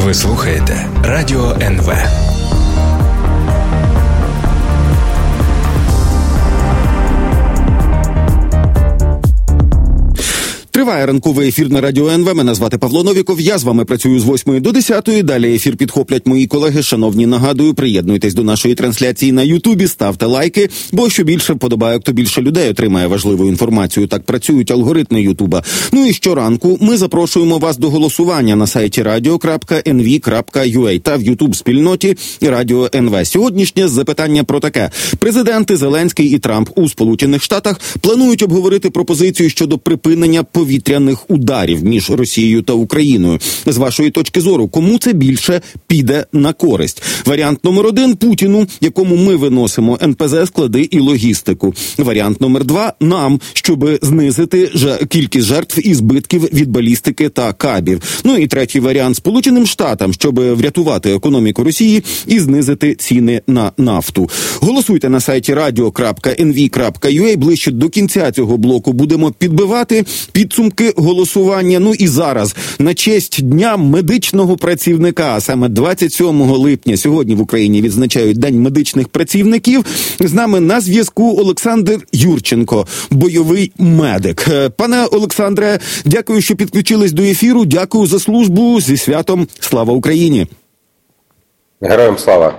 Ви слухаєте Радіо НВ. Триває ранковий ефір на Радіо НВ. Мене звати Павло Новіков. Я з вами працюю з 8 до 10. Далі ефір підхоплять мої колеги. Шановні, нагадую, приєднуйтесь до нашої трансляції на Ютубі, ставте лайки, бо що більше вподобайок, то більше людей отримає важливу інформацію. Так працюють алгоритми Ютуба. Ну і щоранку ми запрошуємо вас до голосування на сайті radio.nv.ua та в Ютуб-спільноті Радіо НВ. Сьогоднішнє запитання про таке. Президенти Зеленський і Трамп у Сполучених Штатах планують обговорити пропозицію щодо припинення повітряних ударів між Росією та Україною. З вашої точки зору, кому це більше піде на користь? Варіант номер 1 – Путіну, якому ми виносимо НПЗ, склади і логістику. Варіант номер 2 – нам, щоб знизити кількість жертв і збитків від балістики та кабів. Ну і третій варіант – Сполученим Штатам, щоб врятувати економіку Росії і знизити ціни на нафту. Голосуйте на сайті radio.nv.ua. Ближче до кінця цього блоку будемо підбивати підсумки голосування. Ну і зараз, на честь Дня медичного працівника, а саме 27 липня, сьогодні в Україні відзначають День медичних працівників, з нами на зв'язку Олександр Юрченко, бойовий медик. Пане Олександре, дякую, що підключились до ефіру, дякую за службу, зі святом, слава Україні! Героям слава!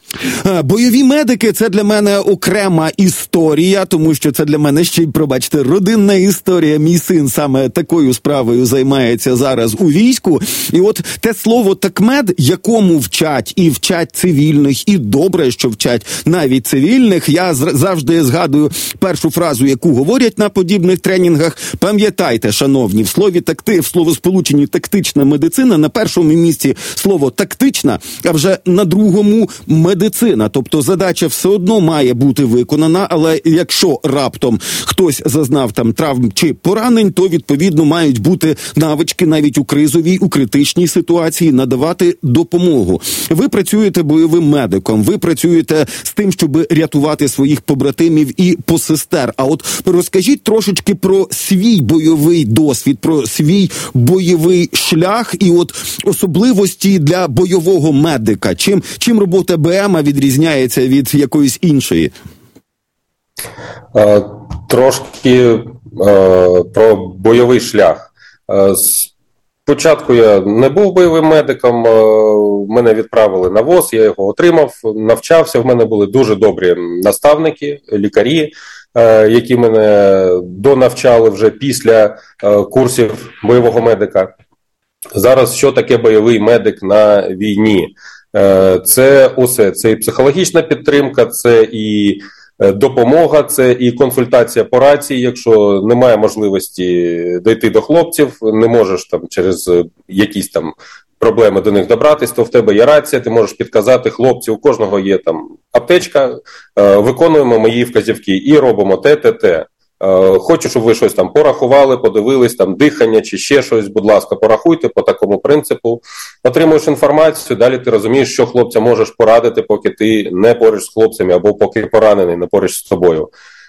Бойові медики – це для мене окрема історія, тому що це для мене ще й, пробачте, родинна історія. Мій син саме такою справою займається зараз у війську. І от те слово «такмед», якому вчать, і вчать цивільних, і добре, що вчать навіть цивільних, я завжди згадую першу фразу, яку говорять на подібних тренінгах. Пам'ятайте, шановні, в словосполученні «тактична медицина» на першому місці слово «тактична», а вже на другому – медицина. Тобто задача все одно має бути виконана, але якщо раптом хтось зазнав там травм чи поранень, то відповідно мають бути навички навіть у кризовій, у критичній ситуації надавати допомогу. Ви працюєте бойовим медиком, ви працюєте з тим, щоб рятувати своїх побратимів і посестер. А от розкажіть трошечки про свій бойовий досвід, про свій бойовий шлях і от особливості для бойового медика. Чим робота БМ відрізняється від якоїсь іншої? Трошки про бойовий шлях. Спочатку я не був бойовим медиком, мене відправили на ВОЗ, я його отримав, навчався, в мене були дуже добрі наставники, лікарі, які мене донавчали вже після курсів бойового медика. Зараз що таке бойовий медик на війні? Це усе, це і психологічна підтримка, це і допомога, це і консультація по рації, якщо немає можливості дійти до хлопців, не можеш там через якісь там проблеми до них добратись, то в тебе є рація, ти можеш підказати хлопці, у кожного є там аптечка, виконуємо мої вказівки і робимо те. Хочу, щоб ви щось там порахували, подивились, там дихання чи ще щось, будь ласка, порахуйте по такому принципу. Отримуєш інформацію, далі ти розумієш, що хлопцям можеш порадити, поки ти не поруч з хлопцями, або поки поранений, не поруч з собою.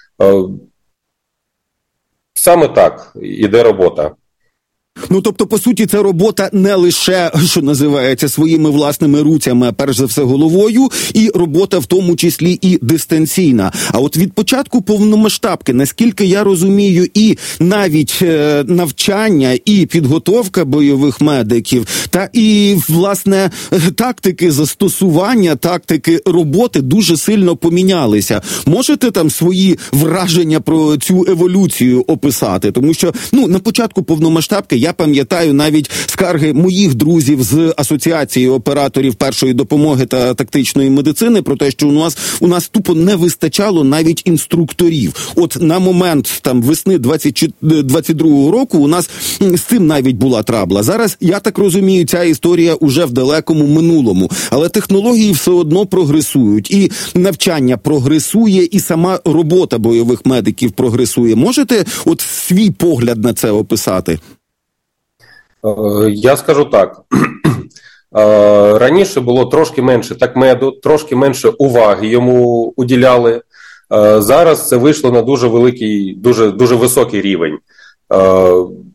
Саме так іде робота. Ну, тобто, по суті, це робота не лише, що називається, своїми власними руцями, а перш за все головою, і робота в тому числі і дистанційна. А от від початку повномасштабки, наскільки я розумію, і навіть навчання, і підготовка бойових медиків, та і, власне, тактики застосування, тактики роботи дуже сильно помінялися. Можете там свої враження про цю еволюцію описати? Тому що, на початку повномасштабки я пам'ятаю навіть скарги моїх друзів з Асоціації операторів першої допомоги та тактичної медицини про те, що у нас тупо не вистачало навіть інструкторів. От на момент там весни 22-го року у нас з цим навіть була трабла. Зараз, я так розумію, ця історія уже в далекому минулому. Але технології все одно прогресують. І навчання прогресує, і сама робота бойових медиків прогресує. Можете от свій погляд на це описати? Я скажу так. Раніше було трошки менше такмеду, трошки менше уваги йому уділяли. Зараз це вийшло на дуже великий, дуже високий рівень.